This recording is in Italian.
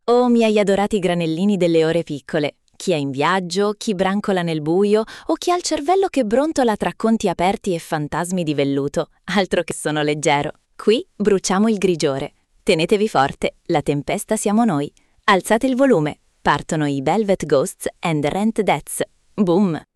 Oh, miei adorati granellini delle ore piccole, chi è in viaggio, chi brancola nel buio o chi ha il cervello che brontola tra conti aperti e fantasmi di velluto, altro che sono leggero. Qui bruciamo il grigiore. Tenetevi forte, la tempesta siamo noi. Alzate il volume, partono i Velvet Ghosts and the Rent Deaths. Boom!